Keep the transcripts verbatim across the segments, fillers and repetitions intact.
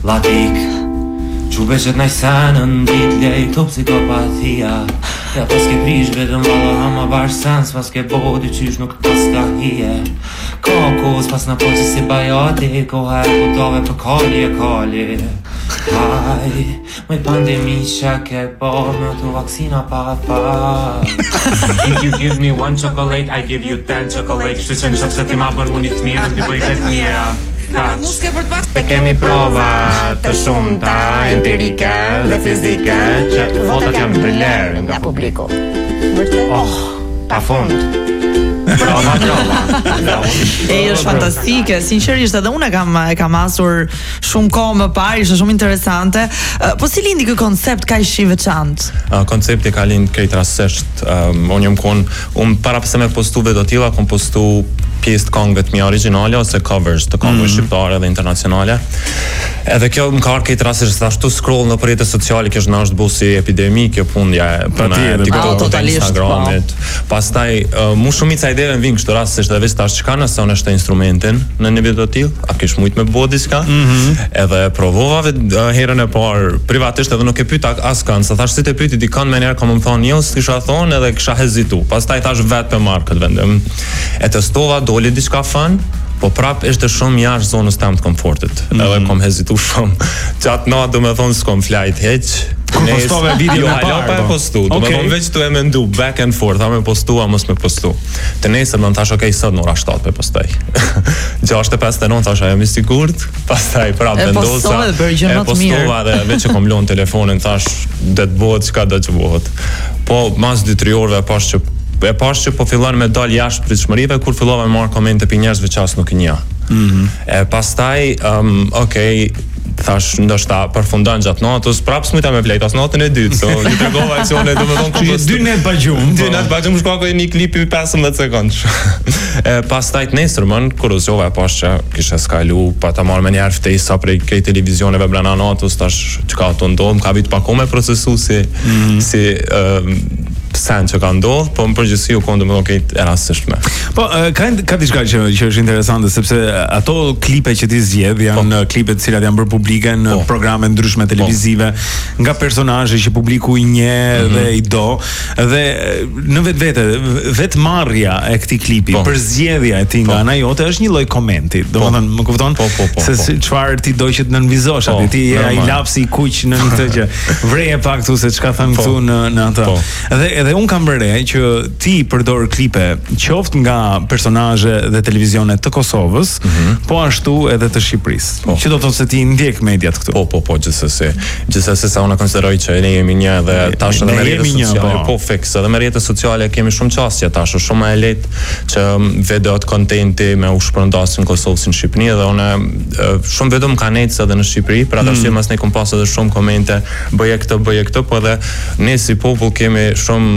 Ladik Qube që t'naj senë ndit lej këto psikopatia Ja pas ke prish vetëm valla hama bash sens Pas ke bodi qysh nuk pas ka hije Kokos pas në poqë si bajati Koha e kutove për kalli e kalli Haj, moj pandemi që ke bo Me të vaksina pa pa If you give me one chocolate I give you ten chocolate Shtu që në shok se ti ma për unit mirë Ti bëj vetë mira Se kemi prova të shumta empirike dhe fizike që votat janë të lërë nga publiku. Oh, pa fund. Prova, prova. E është fantastike, sinqerisht edhe unë e kam e kam asur shumë kohë më parë, ishte shumë interesante. Po si lindi ky koncept kaq i veçantë? Uh, koncepti ka lind krejt rastësisht. Um, unë jam kon, unë para pse me postu vetë do tilla, kom postu pjesë të këngëve të mia origjinale ose covers të këngëve mm. shqiptare dhe internacionale. Edhe kjo më ka krejt rastësisht ashtu scroll në rrjetet sociale, kjo është bu si epidemi, kjo fundja e TikTok dhe Instagramit. Pastaj uh, mu shumica ideve vin kështu rastësisht dhe vetë tash çka nëse unë shtë instrumentin në një video të tillë, a kish mujt me bë diçka? Mm-hmm. Edhe provova vetë uh, herën e parë privatisht edhe nuk e pyeta askën, sa thash si të pyeti dikon më herë kam më thonë jo, s'kisha thonë edhe kisha hezitu. Pastaj thash vetë me marrë këtë vendim. E testova, doli diçka fun, po prap ishte shumë jashtë zonës tëmë të komfortit. Mm. Edhe kom hezitu shumë. Qatë natë do me thonë s'kom flajt heq. Kur postove video me parë? Jo, pa e postu. Do me thonë veç të e mendu, back and forth, a me postu, a mos me postu. Të nesër më në thash, okej, sot në ora shtatë pe postaj. gjashtë e pesëdhjetë e nëntë thash, ajo mi sigurt. Pastaj prap vendosa. E postova dhe veç që kom lonë telefonin, thash, dhe të bëhet çka do të bëhet. Po, mas dy tre orëve pash që e pash që po fillon me dal jashtë pritshmërive kur fillova me marr komente për njerëzve që as nuk i njeh. Mm-hmm. E pastaj, um, okay, thash ndoshta përfundon gjatë natës, prapë smita me flejt as natën e dytë, so i tregova që unë domethënë kështu dy net bagjum. Dy net bagjum shkoj një klip i pesëmbëdhjetë sekondësh. E pastaj të nesërmën kur uzova pash që kisha skalu pa ta marrë me një herë ftesa prej këtij televizioneve brenda natës, tash çka ato ndodh, ka vit pa kohë me procesu si mm-hmm. si uh, sen që ka ndodhë, po më përgjithësi u konë domethënë okay, e rastësishme. Po ka ka diçka që që është interesante sepse ato klipe që ti zgjedh janë po. klipe të cilat janë bërë publike në po. programe ndryshme televizive, po. nga personazhe që publiku i njeh mm-hmm. dhe i do, dhe në vetvete vetmarrja e këtij klipi, po. përzgjedhja e tij nga ana jote është një lloj komenti. Domethënë, më kupton? Po, po, po, se çfarë ti do që të nënvizosh aty, ti je ai lapsi i kuq në këtë që vreje pak këtu se çka thënë këtu në në atë. Dhe edhe un kam bërë që ti përdor klipe qoftë nga personazhe dhe televizionet të Kosovës, mm-hmm. po ashtu edhe të Shqipërisë. Po. Që do të thotë se ti ndjek mediat këtu. Po, po, po, gjithsesi. Gjithsesi sa unë konsideroj që ne jemi një dhe tash edhe me rrjetet sociale, po fiks, edhe me rrjetet sociale kemi shumë çastje tash, është shumë e lehtë që videot kontenti me u shpërndasin në Kosovë si në Shqipëri dhe unë shumë vetëm kanë ecë edhe në Shqipëri, për atë arsye mas ne kom pas edhe shumë komente, bëje këtë, bëje këtë, po edhe ne si popull kemi shumë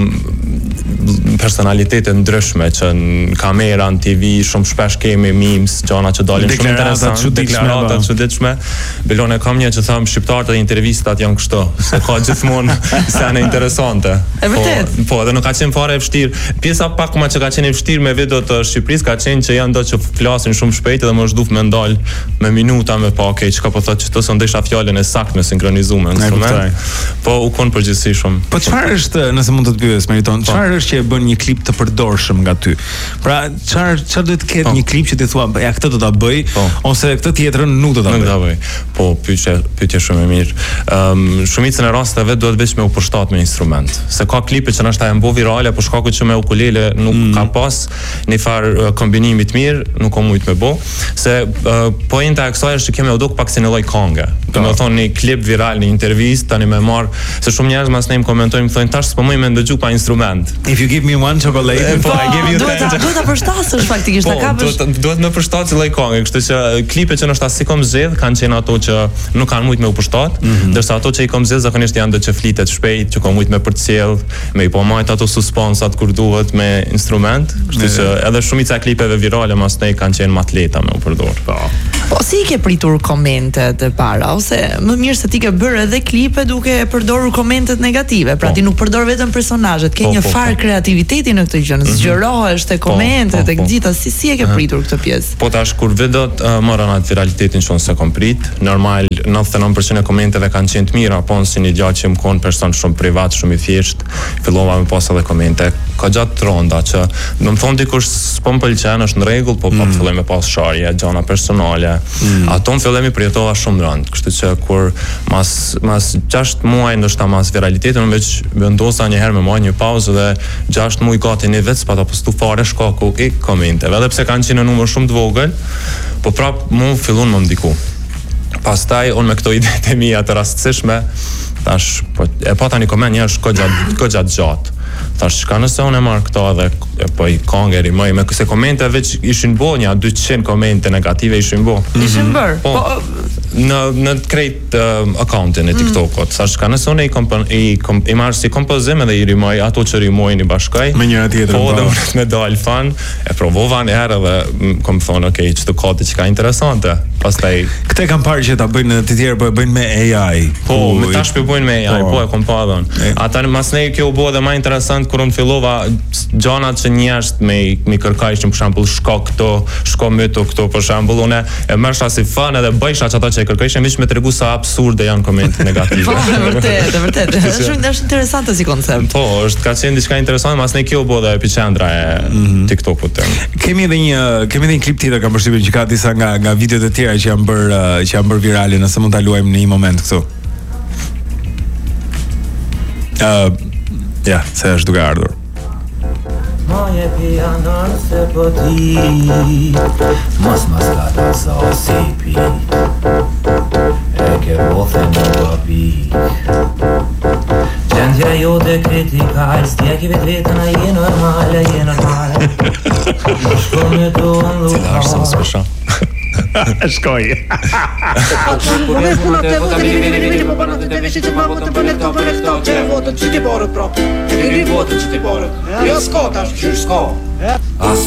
personalitete ndryshme që në kamera, në T V shumë shpesh kemi memes, gjana që dalin shumë interesante, deklarata të çuditshme. Belon e kam një që tham shqiptarët dhe intervistat janë kështu, se ka gjithmonë sene interesante. E vërtet. Po, po, edhe nuk ka qenë fare e vështirë. Pjesa pak më që ka qenë e vështirë me video të Shqipërisë ka qenë që janë do që flasin shumë shpejt dhe më është duf me ndal me minuta me pa, okay, çka po thotë që to se ndesha fjalën e saktë me sinkronizuar me instrument. Po u kon përgjithësi shumë. Po çfarë është, nëse mund të të pyes Meriton, çfarë është që e bën një klip të përdorshëm nga ty? Pra, çfarë çfarë duhet të ketë një klip që ti thua, ja këtë do ta bëj, ose këtë tjetrën nuk do ta bëj. Nuk do ta bëj. Po, pyetje, pyetje shumë e mirë. Ëm, um, shumicën e rasteve duhet vetëm me u përshtat me instrument. Se ka klipe që ndoshta janë bë virale, por shkakut që me ukulele nuk mm. ka pas një far uh, kombinimi të mirë, nuk ka mujt me bë. Se uh, pointa e kësaj është që kemi u duk pak si në lloj këngë. Do të thonë një klip viral, një intervistë tani më marr, se shumë njerëz mas ne më komentojnë, më thonë tash s'po më më ndëgju pa instrument. If you give me one chocolate, po, I give you ten. Duhet ta përshtasësh faktikisht, ta kapësh. Po, duhet më përshtat si lloj këngë, kështu që klipet që ndoshta si kom zgjedh kanë qenë ato që nuk kanë mujt me u përshtat, mm-hmm. ndërsa ato që i kom zgjedh zakonisht janë do që flitet shpejt, që kom mujt me përcjell, me i pomajt ato suspensat kur duhet me instrument, kështu që edhe shumica e klipeve virale mas ne kanë qenë më të lehta me u përdor. Po. Po si i ke pritur komentet e para, ose më mirë se ti ke bërë edhe klipe duke përdorur komentet negative, pra po. Ti nuk përdor vetëm personazhet, ke po, një po, far po. kreativiteti në këtë gjë, mm-hmm. zgjerohesh te komentet, tek po, po, gjitha, si si e ke pritur këtë pjesë? Po tash kur vedot uh, morën atë viralitetin që unë se kom prit, normal nëntëdhjetë e nëntë përqind e komenteve kanë qenë të mira, po si një gjatë që më konë person shumë privat, shumë i thjesht, fillova me pas edhe komente. Ka gjatë të ronda që do më thonë dikush s'po më pëlqen, është në rregull, po mm. po filloj me pas sharje, gjana personale. Mm. Ato më filloj me përjetova shumë rënd, kështu që kur mas mas gjashtë muaj ndoshta mas viralitetin unë veç vendosa një herë me marrë një pauzë dhe gjashtë muaj gati një vit pa ta postu fare shkaku i komenteve, edhe pse kanë qenë në numër shumë të vogël, po prap mu fillon më ndiku. Pastaj unë me këto idetë e mia të rastësishme, tash po e pa tani koment një është gjatë gjatë gjatë. Tash ka nëse unë e marrë këto edhe e, po i kongeri më me këse komente veç ishin bo një dyqin komente negative ishin bo. Ishin bërë? Po, në në krejt uh, accountin e TikTokut. Tash ka nëse unë i kompon, i, kom, i marrë si kompozim edhe i rimoj ato që rimojnë i bashkaj. Me njëra tjetër. Po dhe unë me dalë fan, e provova një herë dhe kom thonë, okej, okay, që të kati që ka interesante. Pastaj këte kam parë që ta bëjnë të tjerë, po e bëjnë me A I. Po, me tash po bëjnë me A I, po, po e kom pa dhënë. Ata mas ne kjo u bë edhe më interesant kur unë fillova gjanat që njerëzit me me kërkajshin për shembull shko këto, shko myto këto për shembull, unë e merrsha si fan edhe bëjsha ata që e kërkojshin veç me tregu sa absurde janë komente negative. Po, vërtet, vërtet. Është është interesante si koncept. Po, është ka qenë diçka interesante, mas ne kjo u bë edhe epicendra e mm-hmm. TikTokut. Kemi edhe një kemi edhe një klip tjetër kam përshtypjen që ka disa nga nga videot e tjera që janë bërë uh, që janë bërë virale, nëse mund ta luajmë në një moment këtu. Uh, ja, se është duke ardhur. Moje pijanar se po ti Mos mas kata sa sipi E ke bothe në babik Gjendja jote kritikal Stjeki vet vetën a je normal A je normal Në shko me do në lukar Cila është se më spesha Shkoj. As